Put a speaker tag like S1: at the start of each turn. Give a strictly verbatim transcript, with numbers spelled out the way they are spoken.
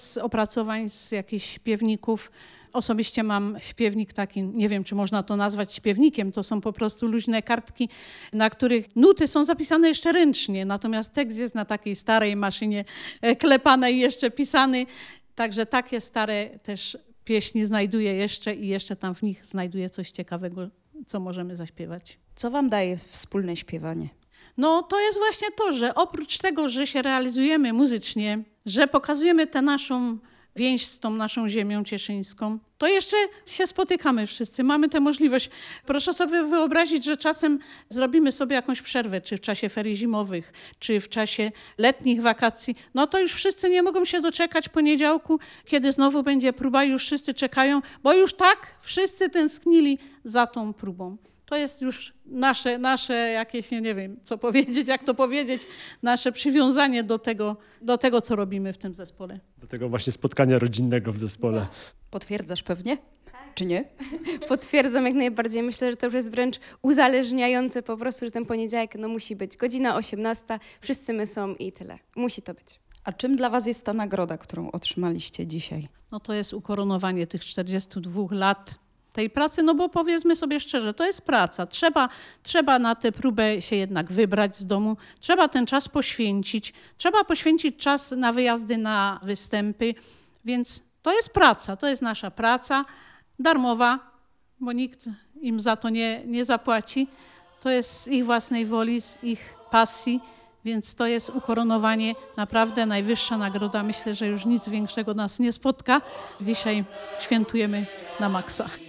S1: z opracowań, z jakichś śpiewników. Osobiście mam śpiewnik taki, nie wiem, czy można to nazwać śpiewnikiem, to są po prostu luźne kartki, na których nuty są zapisane jeszcze ręcznie, natomiast tekst jest na takiej starej maszynie klepanej, jeszcze pisany, także takie stare też pieśni znajduję jeszcze i jeszcze tam w nich znajduję coś ciekawego, co możemy zaśpiewać.
S2: Co wam daje wspólne śpiewanie?
S1: No to jest właśnie to, że oprócz tego, że się realizujemy muzycznie, że pokazujemy tę naszą więź z tą naszą ziemią cieszyńską, to jeszcze się spotykamy wszyscy, mamy tę możliwość. Proszę sobie wyobrazić, że czasem zrobimy sobie jakąś przerwę, czy w czasie ferii zimowych, czy w czasie letnich wakacji, no to już wszyscy nie mogą się doczekać poniedziałku, kiedy znowu będzie próba i już wszyscy czekają, bo już tak wszyscy tęsknili za tą próbą. To jest już nasze, nasze jakieś, nie wiem, co powiedzieć, jak to powiedzieć, nasze przywiązanie do tego, do tego, co robimy w tym zespole.
S3: Do tego właśnie spotkania rodzinnego w zespole.
S2: Potwierdzasz pewnie? Czy nie?
S4: Potwierdzam jak najbardziej. Myślę, że to już jest wręcz uzależniające po prostu, że ten poniedziałek no, musi być. Godzina osiemnasta, wszyscy my są i tyle. Musi to być.
S2: A czym dla was jest ta nagroda, którą otrzymaliście dzisiaj?
S1: No to jest ukoronowanie tych czterdziestu dwóch lat tej pracy, no bo powiedzmy sobie szczerze, to jest praca. Trzeba, trzeba na tę próbę się jednak wybrać z domu, trzeba ten czas poświęcić, trzeba poświęcić czas na wyjazdy, na występy, więc to jest praca, to jest nasza praca, darmowa, bo nikt im za to nie, nie zapłaci. To jest z ich własnej woli, z ich pasji, więc to jest ukoronowanie, naprawdę najwyższa nagroda. Myślę, że już nic większego nas nie spotka. Dzisiaj świętujemy na maksa.